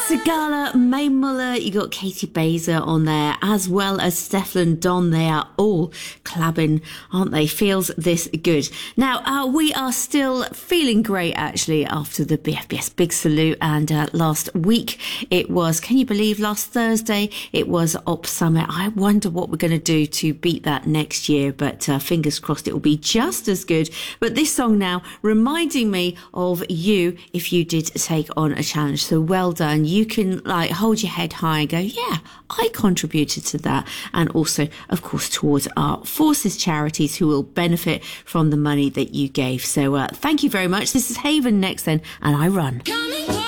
Sigala, Mae Muller, you got Katie Baser on there, as well as Stefflon Don. They are all clabbing, aren't they? Feels this good. Now, we are still feeling great, actually, after the BFBS Big Salute. And last week, it was, can you believe, last Thursday, it was Op Summit. I wonder what we're going to do to beat that next year, but fingers crossed it will be just as good. But this song now, reminding me of you if you did take on a challenge. So well done. You can hold your head high and go, yeah, I contributed to that. And also, of course, towards our Forces charities who will benefit from the money that you gave. So thank you very much. This is Haven next then, and I run.